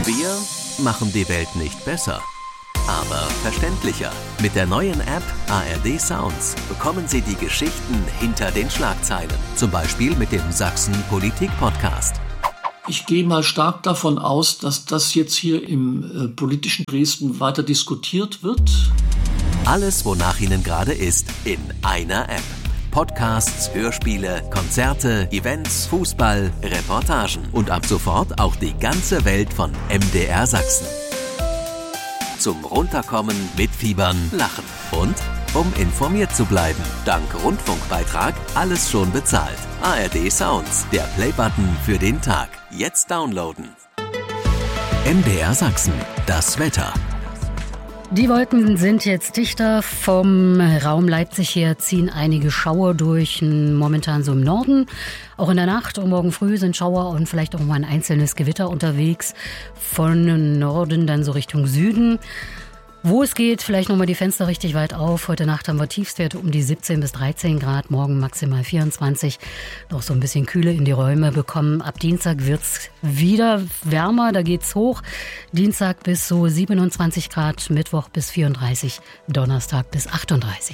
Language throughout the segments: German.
Wir machen die Welt nicht besser, aber verständlicher. Mit der neuen App ARD Sounds bekommen Sie die Geschichten hinter den Schlagzeilen. Zum Beispiel mit dem Sachsen Politik Podcast. Ich gehe mal stark davon aus, dass das jetzt hier im politischen Dresden weiter diskutiert wird. Alles, wonach Ihnen gerade ist, in einer App. Podcasts, Hörspiele, Konzerte, Events, Fußball, Reportagen und ab sofort auch die ganze Welt von MDR Sachsen. Zum Runterkommen, mitfiebern, lachen und um informiert zu bleiben. Dank Rundfunkbeitrag alles schon bezahlt. ARD Sounds, der Playbutton für den Tag. Jetzt downloaden. MDR Sachsen, das Wetter. Die Wolken sind jetzt dichter. Vom Raum Leipzig her ziehen einige Schauer durch, momentan so im Norden. Auch in der Nacht und morgen früh sind Schauer und vielleicht auch mal ein einzelnes Gewitter unterwegs. Von Norden dann so Richtung Süden. Wo es geht, vielleicht nochmal die Fenster richtig weit auf. Heute Nacht haben wir Tiefstwerte um die 17 bis 13 Grad, morgen maximal 24. Noch so ein bisschen Kühle in die Räume bekommen. Ab Dienstag wird's wieder wärmer, da geht's hoch. Dienstag bis so 27 Grad, Mittwoch bis 34, Donnerstag bis 38.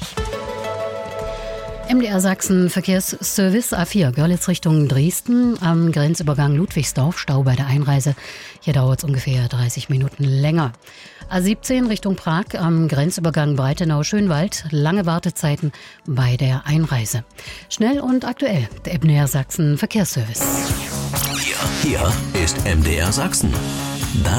MDR Sachsen Verkehrsservice A4 Görlitz Richtung Dresden am Grenzübergang Ludwigsdorf, Stau bei der Einreise. Hier dauert es ungefähr 30 Minuten länger. A17 Richtung Prag am Grenzübergang Breitenau-Schönwald, lange Wartezeiten bei der Einreise. Schnell und aktuell, der MDR Sachsen Verkehrsservice. Hier ist MDR Sachsen.